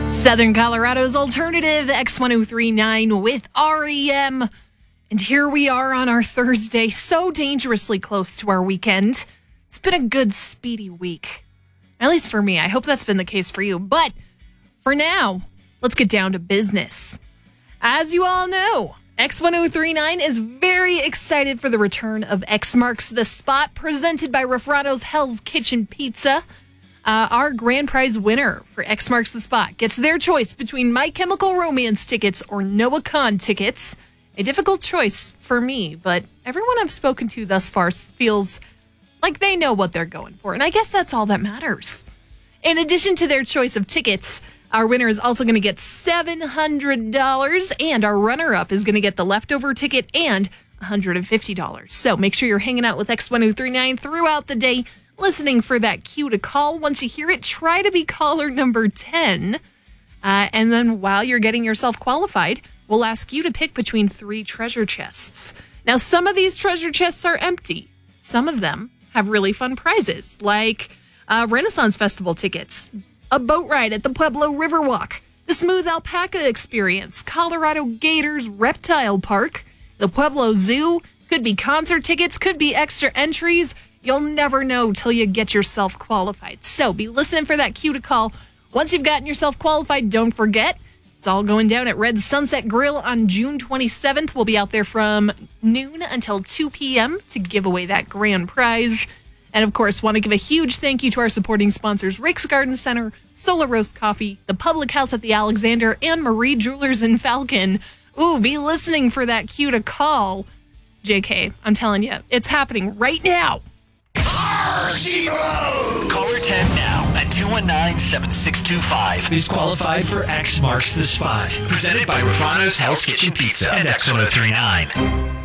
Southern Colorado's alternative X1039 with REM. And here we are on our Thursday, so dangerously close to our weekend. It's been a good, speedy week. At least for me. I hope that's been the case for you. But for now, let's get down to business. As you all know, X1039 is very excited for the return of X Marks the Spot, presented by Refrano's Hell's Kitchen Pizza. Our grand prize winner for X Marks the Spot gets their choice between My Chemical Romance tickets or Noah Kahn tickets. A difficult choice for me, but everyone I've spoken to thus far feels like they know what they're going for, and I guess that's all that matters. In addition to their choice of tickets, our winner is also going to get $700, and our runner-up is going to get the leftover ticket and $150. So make sure you're hanging out with X1039 throughout the day, listening for that cue to call. Once you hear it, try to be caller number 10. And then while you're getting yourself qualified, we'll ask you to pick between 3 treasure chests. Now, some of these treasure chests are empty. Some of them have really fun prizes, like Renaissance Festival tickets, a boat ride at the Pueblo Riverwalk, the Smooth Alpaca Experience, Colorado Gators Reptile Park, the Pueblo Zoo, could be concert tickets, could be extra entries. You'll never know till you get yourself qualified. So be listening for that cue to call. Once you've gotten yourself qualified, don't forget, it's all going down at Red Sunset Grill on June 27th. We'll be out there from noon until 2 p.m. to give away that grand prize. And, of course, want to give a huge thank you to our supporting sponsors, Rick's Garden Center, Solar Roast Coffee, the Public House at the Alexander, and Marie Jewelers in Falcon. Ooh, be listening for that cue to call. JK, I'm telling you, it's happening right now. Caller 10 now at 219-7625 is qualified for X Marks the Spot. Presented by Refrano's Hell's Kitchen Pizza and X1039.